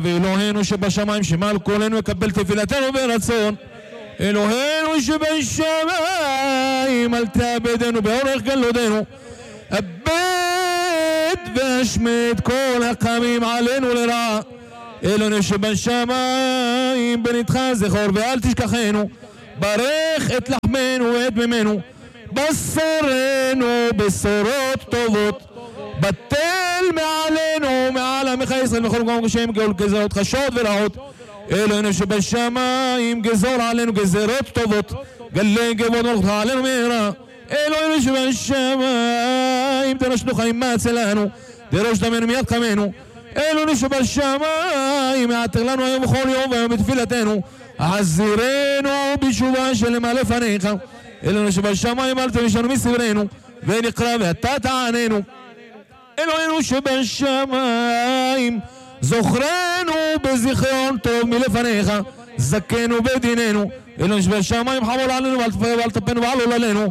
ואלוהינו שבשמיים, שמע על קולנו יקבל תפילתנו ברצון. אלוהינו שבשמיים, אל תאבדנו באורך גלותנו, אבד והשמד כל הקמים עלינו לרעה. אלוהינו שבשמיים, בנתך זכור ואל תשכחנו, ברך את לחמנו ואת ממנו, בשרנו בשורות טובות, בטל מעלינו מעל עמך ישראל בכל מקום כשהם גזרות חשות ורעות. אלוהינו שבשמיים, גזור עלינו גזרות טובות, גלי גבות מלכותך עלינו מהרה. אלוהינו שבשמיים, דרשנו חיים מהצלנו, דרוש דמנו מיד קמנו. אלוהינו שבשמיים, מעטר לנו היום בכל יום והיום בתפילתנו, עזירנו בתשובה שלמה לפניך. אלוהינו שבשמיים, אל תמשנו מסברנו, ונקרא ואתה תעננו. אלוהינו שבשמיים, זוכרנו בזיכרון טוב מלפניך, זכנו בדיננו. אלוהינו שבשמיים, חמול עלינו ואל תפנו ועלול עלינו,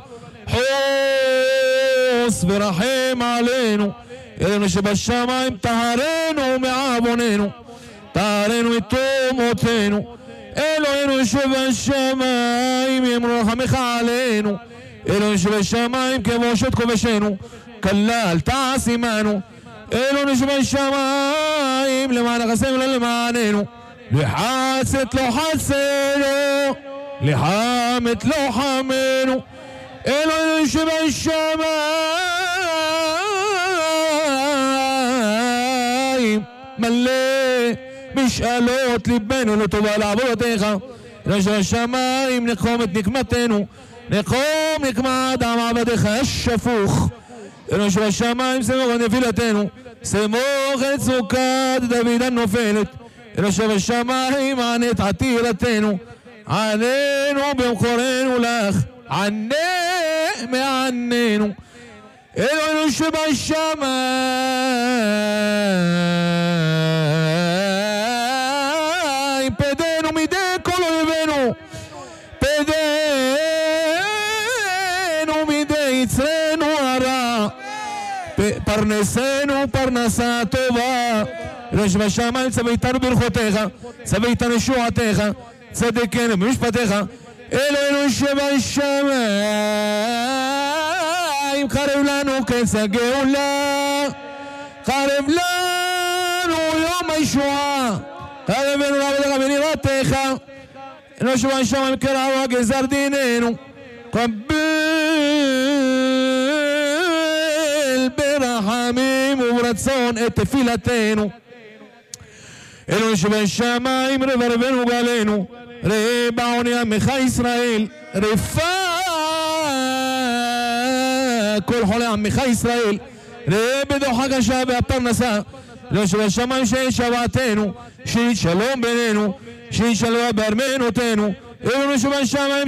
חוס ורחם עלינו. אלוהינו שבשמיים, טהרנו מעווננו, טהרנו מתומותינו. אלוהינו שבשמיים, יאמרו רחמך עלינו. אלוהינו שבשמיים, כבושת כובשנו, כלל תעשימנו. אלוהינו שבשמיים, למען החסם ולא למעננו, לחצת לא חצנו, לחמת לא חמנו. אלוהינו שבשמיים, מלא משאלות ליבנו לטובה לעבודתך. אלוהינו שבשמיים, נחום את נקמתנו, נחום נקמת עם עבדיך השפוך. אלוהינו שבשמיים, סמוך את נפילתנו, סמוך את סוכת דוד הנופלת. אלוהינו שבשמיים, ענה את עתירתנו, עננו במכורנו לך, ענה מעננו. אלוהינו שבשמיים, פדנו מידי כל אויבינו, פדנו מידי יצרנו הרע, פרנסנו פרנסה טובה. אלוהינו שבשמיים, צווה איתנו ברכותיך, צווה איתנו ישועתך, צדקנו במשפטיך. אלוהינו שבשמיים, קרב לנו קץ הגאולה, קרב לנו יום הישועה, קרבנו לעבודך וליראתך. אלוהינו שבשמיים, קרבנו גזר דיננו, קבל ברחמים וברצון את תפילתנו. אלוהינו שבשמיים, רבנו גלנו, ראה בעוני עמך ישראל, רפא כל חולי עמך ישראל, ראה בדוחה קשה והפרנסה. אלוהינו שבשמיים, שיהיה שבעתנו, שיהיה שלום בינינו, שיהיה שלום בארמנותינו. אלוהינו שבשמיים,